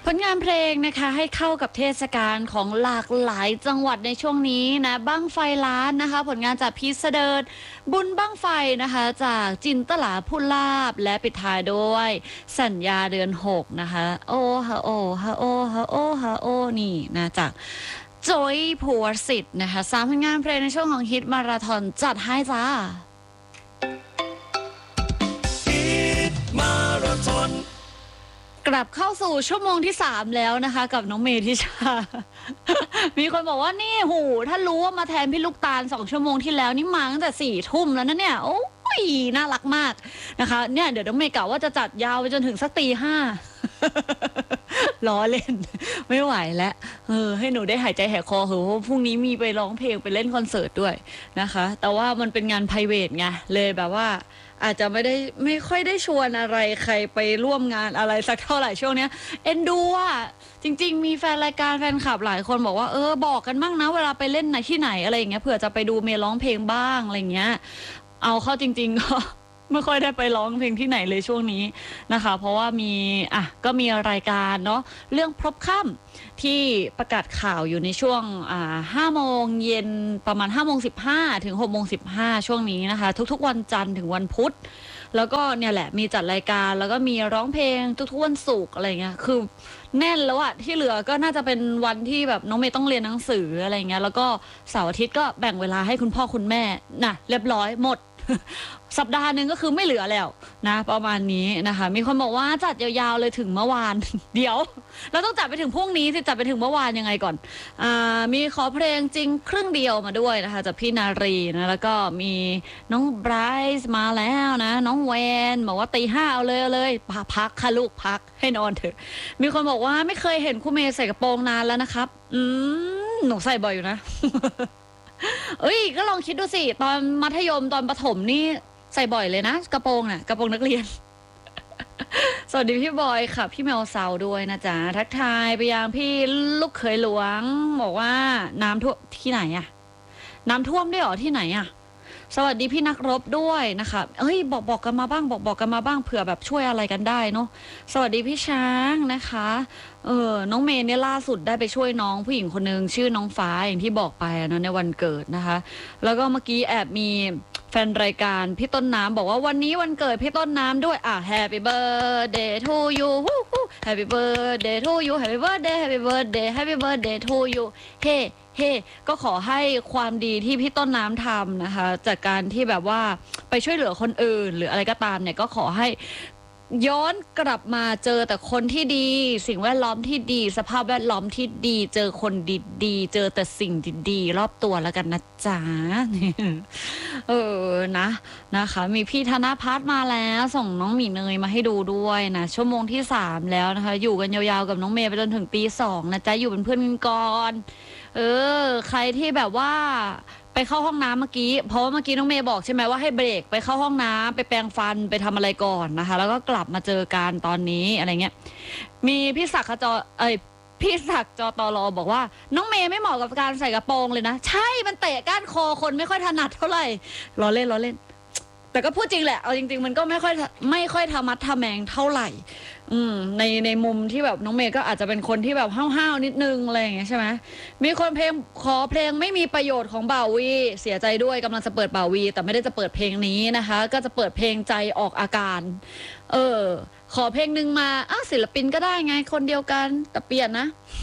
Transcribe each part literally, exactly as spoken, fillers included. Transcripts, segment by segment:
ผลงานเพลงนะคะให้เข้ากับเทศกาลของหลากหลายจังหวัดในช่วงนี้นะบั้งไฟล้านนะคะผลงานจากพีชเสดิร์ดบุญบั้งไฟนะคะจากจินตลาพูลาบและปิดท้ายด้วยสัญญาเดือนหกนะคะโอฮาโอฮาโอฮาโอฮาโอนี่นะจากโจยภูวสิทธิ์นะคะสามผลงานเพลงในช่วงของฮิตมาราธอนจัดให้จ้ากลับเข้าสู่ชั่วโมงที่สามแล้วนะคะกับน้องเมธิชา มีคนบอกว่านี่หูถ้ารู้ว่ามาแทนพี่ลูกตาลสองชั่วโมงที่แล้วนี่มาตั้งแต่สี่ทุ่มแล้วนะเนี่ยโอ้ยน่ารักมากนะคะเนี่ยเดี๋ยวน้องเมย์กะว่าจะจัดยาวไปจนถึงสักตีห้า ล้อเล่น ไม่ไหวแล้วเออให้หนูได้หายใจแหกคอเหอะเพราะพรุ่งนี้มีไปร้องเพลงไปเล่นคอนเสิร์ตด้วยนะคะแต่ว่ามันเป็นงานไพรเวทไงเลยแบบว่าอาจจะไม่ได้ไม่ค่อยได้ชวนอะไรใครไปร่วมงานอะไรสักเท่าไหร่ช่วงนี้เอ็นดูอ่ะจริงๆมีแฟนรายการแฟนคลับหลายคนบอกว่าเออบอกกันบ้างนะเวลาไปเล่นไหนที่ไหนอะไรอย่างเงี้ยเผื่อจะไปดูเมย์ร้องเพลงบ้างอะไรอย่างเงี้ยเอาเข้าจริงๆก็ ไม่ค่อยได้ไปร้องเพลงที่ไหนเลยช่วงนี้นะคะเพราะว่ามีอ่ะก็มีรายการเนาะเรื่องพบค่ำที่ประกาศข่าวอยู่ในช่วงอ่าห้าโมงเย็นประมาณห้าโมงสิบห้าถึงหกโมงสิบห้าช่วงนี้นะคะทุกๆวันจันทร์ถึงวันพุธแล้วก็เนี่ยแหละมีจัดรายการแล้วก็มีร้องเพลงทุกๆวันศุกร์อะไรเงี้ยคือแน่นแล้วอะที่เหลือก็น่าจะเป็นวันที่แบบน้องเมย์ต้องเรียนหนังสืออะไรเงี้ยแล้วก็เสาร์อาทิตย์ก็แบ่งเวลาให้คุณพ่อคุณแม่น่ะเรียบร้อยหมดสัปดาห์หนึ่งก็คือไม่เหลือแล้วนะประมาณนี้นะคะมีคนบอกว่าจัดยาวๆเลยถึงเมื่อวาน เดี๋ยวเราต้องจัดไปถึงพรุ่งนี้สิจัดไปถึงเมื่อวานยังไงก่อนอ่ามีขอเพลงจริงครึ่งเดียวมาด้วยนะคะจากพี่นารีนะแล้วก็มีน้องไบรท์มาแล้วนะน้องแวนบอกว่าตีห้าเอาเลยเอาเลยพักค่ะลูกพักให้นอนเถอะมีคนบอกว่าไม่เคยเห็นคุณเมย์ใส่กระโปรงนานแล้วนะครับอืมหนูใส่บ่อยอยู่นะ เอ้ยก็ลองคิดดูสิตอนมัธยมตอนประถมนี่ใส่บ่อยเลยนะกระโปรงน่ะกระโปรงนักเรียน สวัสดีพี่บอยค่ะพี่แมวเซาด้วยนะจ๊ะทักทายไปยังพี่ลูกเขยหลวงบอกว่าน้ำท่วมที่ไหนอะน้ำท่วมด้วยเหรอที่ไหนอะสวัสดีพี่นักรบด้วยนะคะเอ้ยบอกบอกกันมาบ้างบอกบอกกันมาบ้างเผื่อแบบช่วยอะไรกันได้เนาะสวัสดีพี่ช้างนะคะเออน้องเมย์เนี่ยล่าสุดได้ไปช่วยน้องผู้หญิงคนนึงชื่อน้องฟ้าอย่างที่บอกไปนะในวันเกิดนะคะแล้วก็เมื่อกี้แอบมีแฟนรายการพี่ต้นน้ำบอกว่าวันนี้วันเกิดพี่ต้นน้ำด้วยอ่ะ Happy birthday to you Happy birthday to you Happy birthday Happy birthday Happy birthday to you เฮ้เฮ้ก็ขอให้ความดีที่พี่ต้นน้ำทำนะคะจากการที่แบบว่าไปช่วยเหลือคนอื่นหรืออะไรก็ตามเนี่ยก็ขอให้ย้อนกลับมาเจอแต่คนที่ดีสิ่งแวดล้อมที่ดีสภาพแวดล้อมที่ดีเจอคนดีๆเจอแต่สิ่งดีๆรอบตัวแล้วกันนะจ๊ะ เออนะนะคะมีพี่ธนภัทรมาแล้วส่งน้องหมีเนยมาให้ดูด้วยนะชั่วโมงที่สามแล้วนะคะอยู่กันยาวๆกับน้องเมย์ไปจนถึงตีสองนะจ๊ะอยู่เป็นเพื่อนกันก่อนเออใครที่แบบว่าไปเข้าห้องน้ำเมื่อกี้เพราะว่าเมื่อกี้น้องเมย์บอกใช่ไหมว่าให้เบรกไปเข้าห้องน้ำไปแปรงฟันไปทำอะไรก่อนนะคะแล้วก็กลับมาเจอกันตอนนี้อะไรเงี้ยมีพี่ศักดิ์ขจรเอ้ยพี่ศักดิ์จตรบอกว่าน้องเมย์ไม่เหมาะกับการใส่กระโปรงเลยนะใช่มันเตะก้านคอคนไม่ค่อยถนัดเท่าไหร่ล้อเล่นล้อเล่นแต่ก็พูดจริงแหละเอาจริงๆมันก็ไม่ค่อยไม่ค่อยทะมัดทะแมงเท่าไหร่อืมในในมุมที่แบบน้องเมย์ก็อาจจะเป็นคนที่แบบห้าวๆนิดนึงอะไรอย่างเงี้ยใช่ไหมมีคนเพลงขอเพลงไม่มีประโยชน์ของบ่าววีเสียใจด้วยกำลังจะเปิดบ่าววีแต่ไม่ได้จะเปิดเพลงนี้นะคะก็จะเปิดเพลงใจออกอาการเออขอเพลงหนึ่งมาอ้าวศิลปินก็ได้ไงคนเดียวกันแต่เปลี่ยนนะ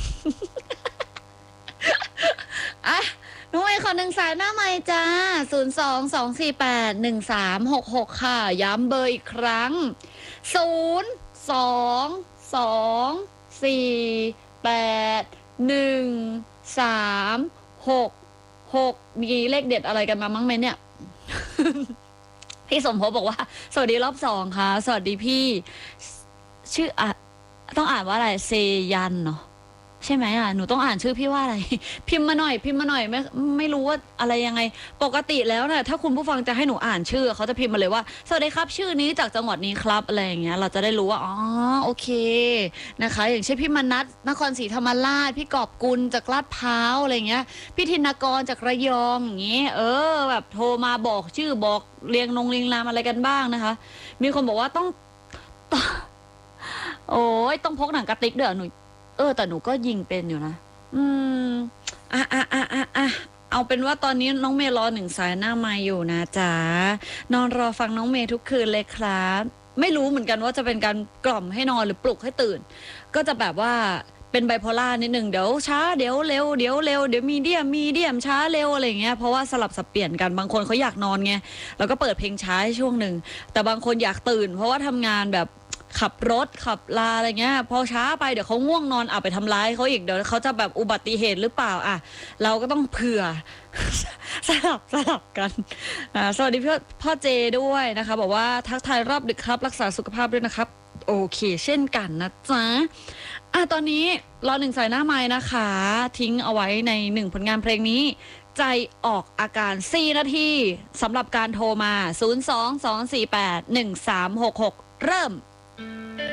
อ่ะน้องเอขอหนึ่งสายหน้าไมค์จ้าศูนย์สองสองสี่แปดหนึ่งสามหกหกค่ะย้ำเบอร์อีกครั้งศูนย์สองสองสี่แปดหนึ่งสามหกหกมีเลขเด็ดอะไรกันมามั้งไหมเนี่ย พี่สมภพบอกว่าสวัสดีรอบสองค่ะสวัสดีพี่ชื่ออ่ะต้องอ่านว่าอะไรเซยันเนาะใช่ไหมอ่ะหนูต้องอ่านชื่อพี่ว่าอะไร พิมพ์มาหน่อยพิมพ์มาหน่อยไม่ไม่รู้ว่าอะไรยังไงปกติแล้วเนี่ยถ้าคุณผู้ฟังจะให้หนูอ่านชื่อเขาจะพิมพ์มาเลยว่าสวัสดีครับชื่อนี้จากจังหวัดนี้ครับอะไรอย่างเงี้ยเราจะได้รู้ว่าอ๋อโอเคนะคะอย่างเช่นพี่มนัสนครศรีธรรมราชพี่กอบกุลจากลาดพร้าวอะไรเงี้ยพี่ธินกรจากระยองอย่างเงี้ยเออแบบโทรมาบอกชื่อบอกเรียงนงเรียงนามอะไรกันบ้างนะคะมีคนบอกว่าต้อง โอ้ยต้องพกหนังกระติกเด้อหนูเออแต่หนูก็ยิงเป็นอยู่นะอืมอ่ะอ่ะอ่ะอ่ะอ่ะเอาเป็นว่าตอนนี้น้องเมย์รอหนึ่งสายหน้าไมค์อยู่นะจ๊ะนอนรอฟังน้องเมย์ทุกคืนเลยครับไม่รู้เหมือนกันว่าจะเป็นการกล่อมให้นอนหรือปลุกให้ตื่นก็จะแบบว่าเป็นไบโพล่านิดหนึ่งเดี๋ยวช้าเดี๋ยวเร็วเดี๋ยวเร็วเดี๋ยวมีเดียมมีเดียมช้าเร็วอะไรอย่างเงี้ยเพราะว่าสลับสับเปลี่ยนกันบางคนเขาอยากนอนไงแล้วก็เปิดเพลงช้าให้ช่วงหนึ่งแต่บางคนอยากตื่นเพราะว่าทำงานแบบขับรถขับลาอะไรเงี้ยพอช้าไปเดี๋ยวเขาง่วงนอนอ่ะไปทำร้ายเขาอีกเดี๋ยวเขาจะแบบอุบัติเหตุหรือเปล่าอ่ะเราก็ต้องเผื่อ สลับสลับกันอ่าสวัสดีพ่อพ่อเจด้วยนะคะบอกว่าทักทายรอบดึกครับรักษาสุขภาพด้วยนะครับโอเคเช่นกันนะจ๊ะอ่ะตอนนี้รอหนึ่งสายหน้าไม้นะคะทิ้งเอาไว้ในหนึ่งผลงานเพลงนี้ใจออกอาการสี่นาทีสำหรับการโทรมาศูนย์ สอง สอง สี่ แปด หนึ่ง สาม หก หกเริ่ม